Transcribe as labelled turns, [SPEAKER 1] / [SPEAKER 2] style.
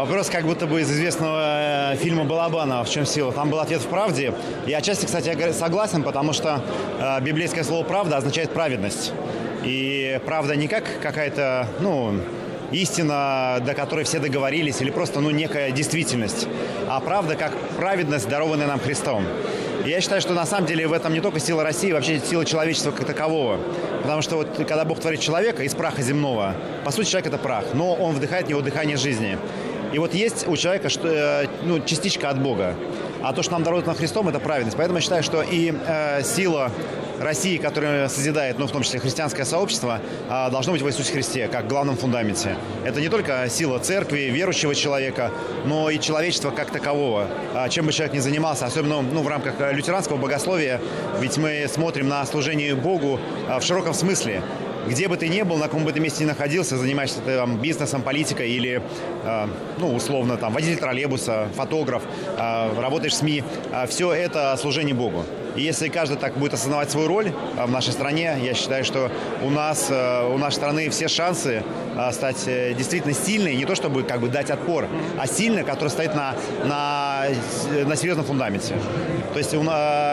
[SPEAKER 1] Вопрос как будто бы из известного фильма Балабанова «В чем сила?». Там был ответ в правде. Я отчасти, кстати, согласен, потому что библейское слово «правда» означает праведность. И правда не как какая-то, истина, до которой все договорились, или просто, некая действительность, а правда как праведность, дарованная нам Христом. И я считаю, что на самом деле в этом не только сила России, вообще сила человечества как такового. Потому что когда Бог творит человека из праха земного, по сути, человек – это прах, но он вдыхает в него дыхание жизни. И есть у человека частичка от Бога. А то, что нам дарует Христом, это праведность. Поэтому я считаю, что и сила России, которая созидает, в том числе христианское сообщество, должно быть в Иисусе Христе, как главном фундаменте. Это не только сила церкви, верующего человека, но и человечества как такового. Чем бы человек ни занимался, особенно в рамках лютеранского богословия, ведь мы смотрим на служение Богу в широком смысле. Где бы ты ни был, на каком бы ты месте ни находился, занимаешься ты бизнесом, политикой или, условно, водитель троллейбуса, фотограф, работаешь в СМИ, все это служение Богу. И если каждый так будет осознавать свою роль в нашей стране, я считаю, что у нашей страны все шансы стать действительно сильной, не то чтобы дать отпор, а сильной, которая стоит на серьезном фундаменте. То есть